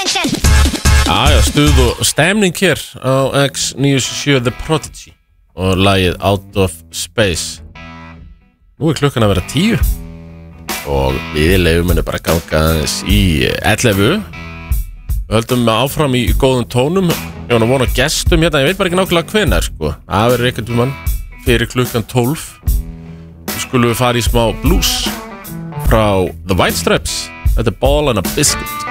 Já, stuð og stemning hér á X97 The Prodigy og lagið Out of Space. Nú klukkan að vera 10 og við leifum henni bara ganga aðeins í 11. Við höldum áfram í góðum tónum. Ég var að vona gestum hérna, ég veit bara ekki nákvæmlega hvenær sko. Það verður einhvern tímann fyrir klukkan 12. Svo skulum við fara í smá blues frá The White Stripes. Þetta Ball and a Biscuit.